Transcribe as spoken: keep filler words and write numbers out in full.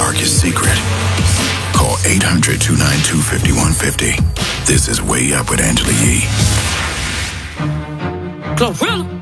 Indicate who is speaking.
Speaker 1: darkest secret? Call eight hundred, two nine two, five one five zero. This is Way Up with Angela Yee.
Speaker 2: Glorilla.